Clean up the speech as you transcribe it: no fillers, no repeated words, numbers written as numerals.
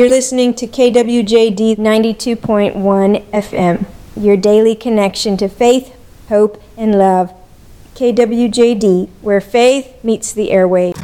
You're listening to KWJD 92.1 FM, your daily connection to faith, hope, and love. KWJD, where faith meets the airwave.